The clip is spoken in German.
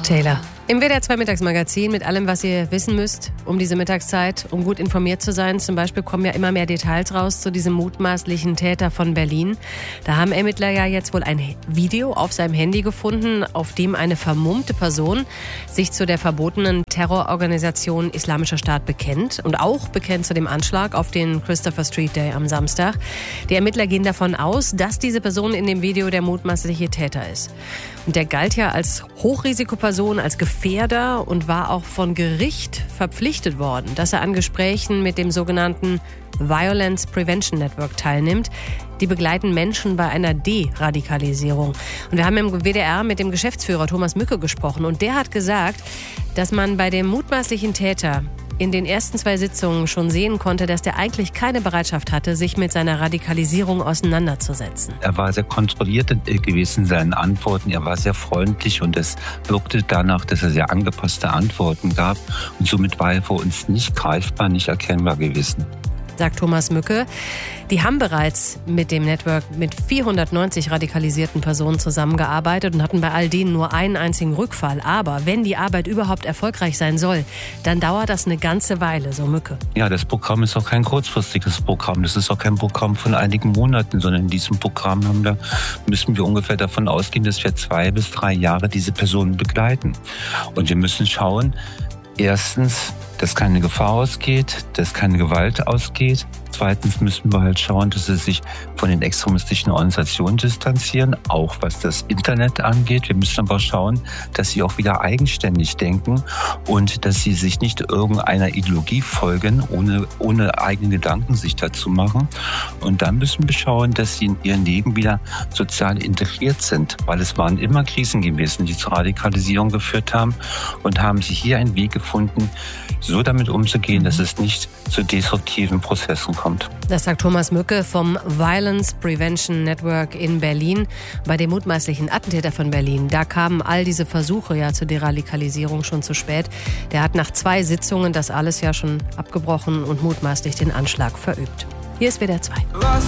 Taylor. Im WDR 2 Mittagsmagazin mit allem, was ihr wissen müsst um diese Mittagszeit, um gut informiert zu sein. Zum Beispiel kommen ja immer mehr Details raus zu diesem mutmaßlichen Täter von Berlin. Da haben Ermittler ja jetzt wohl ein Video auf seinem Handy gefunden, auf dem eine vermummte Person sich zu der verbotenen Terrororganisation Islamischer Staat bekennt und auch bekennt zu dem Anschlag auf den Christopher Street Day am Samstag. Die Ermittler gehen davon aus, dass diese Person in dem Video der mutmaßliche Täter ist. Und der galt ja als Hochrisikoperson, als Gefährder und war auch von Gericht verpflichtet worden, dass er an Gesprächen mit dem sogenannten Violence Prevention Network teilnimmt. Die begleiten Menschen bei einer Deradikalisierung. Und wir haben im WDR mit dem Geschäftsführer Thomas Mücke gesprochen und der hat gesagt, dass man bei dem mutmaßlichen Täter in den ersten 2 Sitzungen schon sehen konnte, dass der eigentlich keine Bereitschaft hatte, sich mit seiner Radikalisierung auseinanderzusetzen. Er war sehr kontrolliert gewesen in seinen Antworten. Er war sehr freundlich und es wirkte danach, dass er sehr angepasste Antworten gab. Und somit war er für uns nicht greifbar, nicht erkennbar gewesen, sagt Thomas Mücke. Die haben bereits mit dem Network mit 490 radikalisierten Personen zusammengearbeitet und hatten bei all denen nur einen einzigen Rückfall. Aber wenn die Arbeit überhaupt erfolgreich sein soll, dann dauert das eine ganze Weile, so Mücke. Ja, das Programm ist auch kein kurzfristiges Programm. Das ist auch kein Programm von einigen Monaten, sondern in diesem Programm müssen wir ungefähr davon ausgehen, dass wir 2 bis 3 Jahre diese Personen begleiten. Und wir müssen schauen, erstens, dass keine Gefahr ausgeht, dass keine Gewalt ausgeht. Zweitens müssen wir halt schauen, dass sie sich von den extremistischen Organisationen distanzieren, auch was das Internet angeht. Wir müssen aber schauen, dass sie auch wieder eigenständig denken und dass sie sich nicht irgendeiner Ideologie folgen, ohne eigene Gedanken sich dazu machen. Und dann müssen wir schauen, dass sie in ihrem Leben wieder sozial integriert sind, weil es waren immer Krisen gewesen, die zur Radikalisierung geführt haben und haben sie hier einen Weg gefunden, so damit umzugehen, dass es nicht zu destruktiven Prozessen kommt. Das sagt Thomas Mücke vom Violence Prevention Network in Berlin. Bei dem mutmaßlichen Attentäter von Berlin, da kamen all diese Versuche ja zur Deradikalisierung schon zu spät. Der hat nach 2 Sitzungen das alles ja schon abgebrochen und mutmaßlich den Anschlag verübt. Hier ist WDR 2.